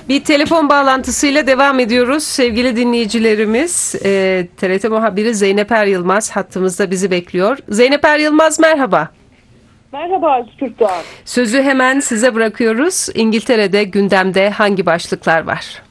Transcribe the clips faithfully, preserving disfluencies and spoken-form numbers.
Bir telefon bağlantısıyla devam ediyoruz. Sevgili dinleyicilerimiz, e, T R T muhabiri Zeynep Er Yılmaz hattımızda bizi bekliyor. Zeynep Er Yılmaz, merhaba. Merhaba Aziz Türkdoğan. Sözü hemen size bırakıyoruz. İngiltere'de gündemde hangi başlıklar var?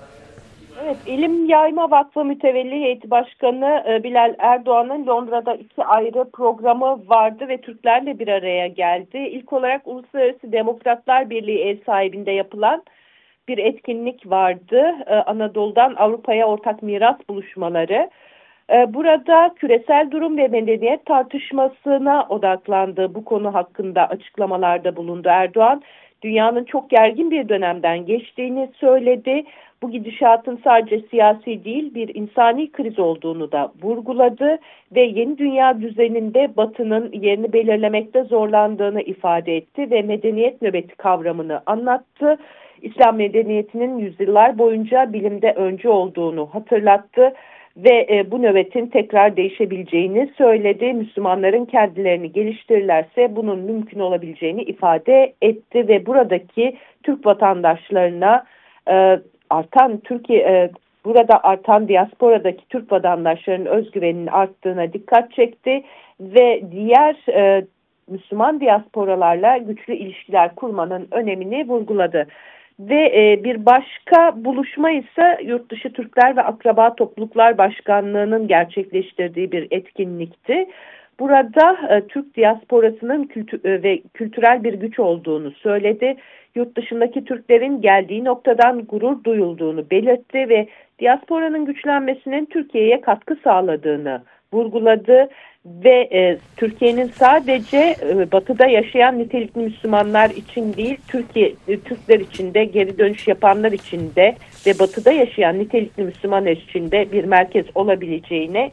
Evet, İlim Yayma Vakfı Mütevelli Heyeti Başkanı e, Bilal Erdoğan'ın Londra'da iki ayrı programı vardı ve Türklerle bir araya geldi. İlk olarak Uluslararası Demokratlar Birliği ev sahibinde yapılan bir etkinlik vardı. E, Anadolu'dan Avrupa'ya ortak miras buluşmaları. E, Burada küresel durum ve medeniyet tartışmasına odaklandı. Bu konu hakkında açıklamalarda bulundu Erdoğan. Dünyanın çok gergin bir dönemden geçtiğini söyledi. Bu gidişatın sadece siyasi değil bir insani kriz olduğunu da vurguladı ve yeni dünya düzeninde Batı'nın yerini belirlemekte zorlandığını ifade etti ve medeniyet nöbeti kavramını anlattı. İslam medeniyetinin yüzyıllar boyunca bilimde öncü olduğunu hatırlattı ve e, bu nöbetin tekrar değişebileceğini söyledi. Müslümanların kendilerini geliştirirlerse bunun mümkün olabileceğini ifade etti ve buradaki Türk vatandaşlarına e, artan Türkiye e, burada artan diasporadaki Türk vatandaşlarının özgüveninin arttığına dikkat çekti ve diğer e, Müslüman diasporalarla güçlü ilişkiler kurmanın önemini vurguladı. Ve e, bir başka buluşma ise Yurtdışı Türkler ve Akraba Topluluklar Başkanlığı'nın gerçekleştirdiği bir etkinlikti. Burada e, Türk diasporasının kültü e, ve kültürel bir güç olduğunu söyledi. Yurt dışındaki Türklerin geldiği noktadan gurur duyulduğunu belirtti ve diasporanın güçlenmesinin Türkiye'ye katkı sağladığını vurguladı ve e, Türkiye'nin sadece e, batıda yaşayan nitelikli Müslümanlar için değil, Türkiye e, Türkler için de, geri dönüş yapanlar için de ve batıda yaşayan nitelikli Müslümanlar için de bir merkez olabileceğine